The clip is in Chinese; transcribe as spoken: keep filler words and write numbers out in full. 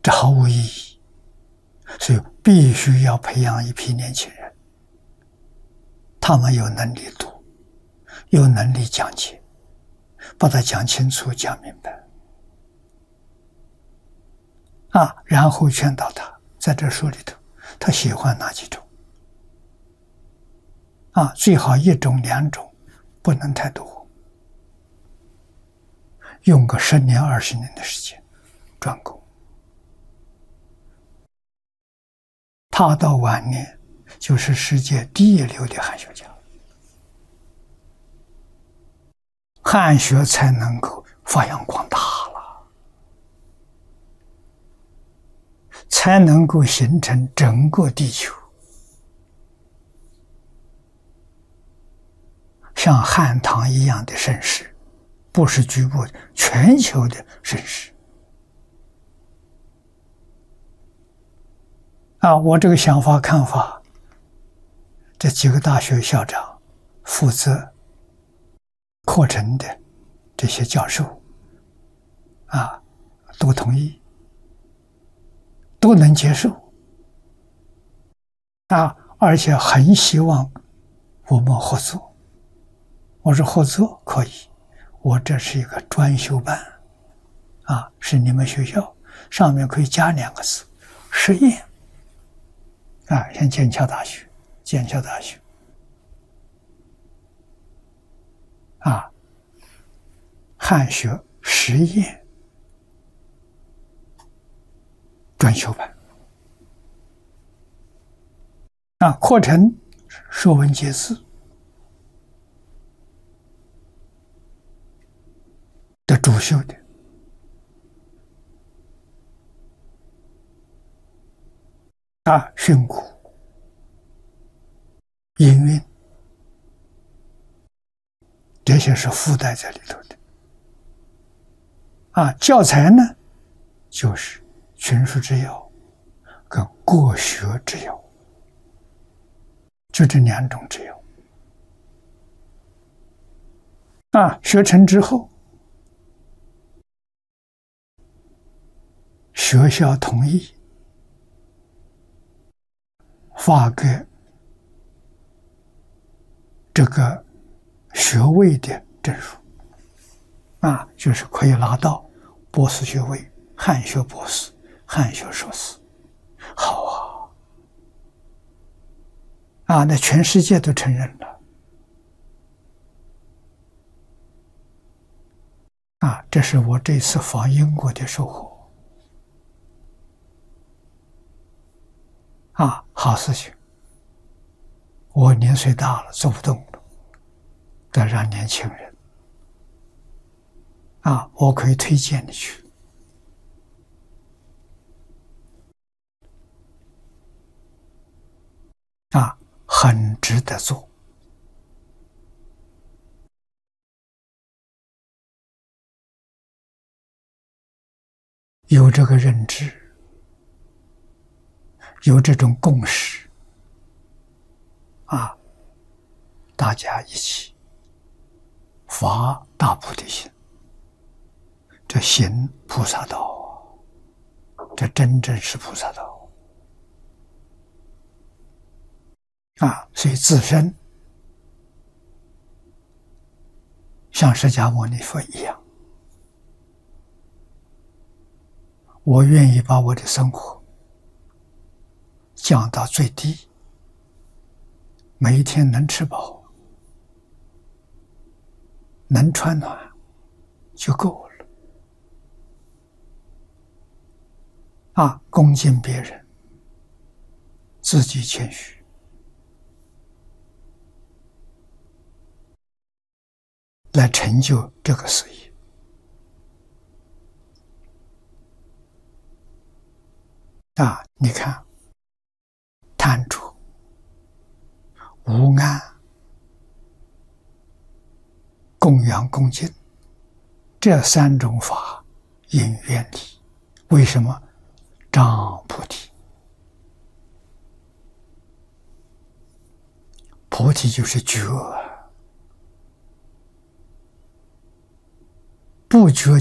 这毫无意义。所以必须要培养一批年轻人，他们有能力读，有能力讲解，把它讲清楚、讲明白。啊，然后劝导他，在这书里头，他喜欢哪几种？啊，最好一种、两种，不能太多。用个十年、二十年的时间专攻。他到晚年就是世界第一流的汉学家，汉学才能够发扬光大了，才能够形成整个地球像汉唐一样的盛世，不是局部的，全球的盛世。啊，我这个想法看法，这几个大学校长负责课程的这些教授啊，都同意，都能接受啊，而且很希望我们合作。我说合作可以，我这是一个专修班啊，是你们学校，上面可以加两个字实验啊，像剑桥大学剑桥大学啊，汉学实验专修班啊，课程说文解字的主修的啊，训诂、音韵，这些是附带在里头的啊。教材呢，就是群书之要跟国学之要，就这两种之要啊。学成之后，学校同意发给这个学位的证书啊，就是可以拿到博士学位，汉学博士、汉学硕士。好啊，啊，那全世界都承认了啊，这是我这次访英国的收获啊，好事情。我年岁大了，做不动了，得让年轻人啊，我可以推荐你去啊，很值得做。有这个认知，有这种共识啊，大家一起发大菩提心，这行菩萨道，这真正是菩萨道啊！所以自身像释迦牟尼佛一样，我愿意把我的生活降到最低，每一天能吃饱，能穿暖就够了啊！恭敬别人，自己谦虚，来成就这个事业啊！你看，贪着、无安、供养恭敬，这三种法引愿力，为什么？障菩提，菩提就是觉，不觉